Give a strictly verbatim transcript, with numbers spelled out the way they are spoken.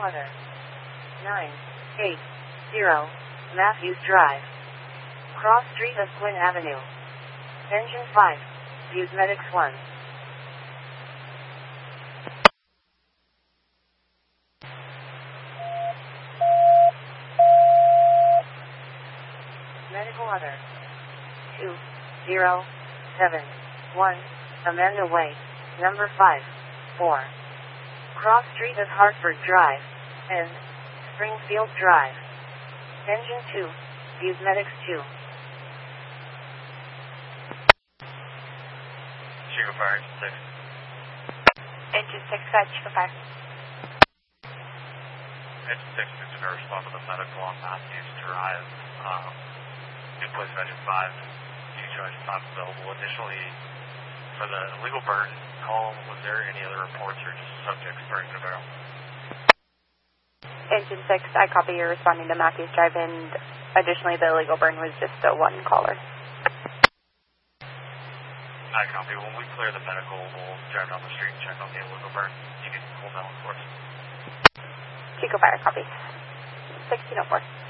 other. nine eight zero Matthews Drive. Cross Street of Quinn Avenue. Engine five. Views Medics one. Medical other. two zero seven one Amanda Way. Number five four. Cross Street of Hartford Drive. And Springfield Drive. Engine two. Views Medics two. Chico Fire, Engine six. Engine six, uh, Chico Fire. Engine six is going to respond to the medical on Matthews Drive. Um, in place of Engine five. You charge not available. Additionally, for the illegal burn call, was there any other reports or just subjects burning the barrel? Engine six, I copy you're responding to Matthews Drive, and additionally the illegal burn was just a one caller. I copy. When we clear the medical, we'll drive down the street and check on the illegal burn. You can hold that one for us. Chico Fire, copy. sixteen oh four.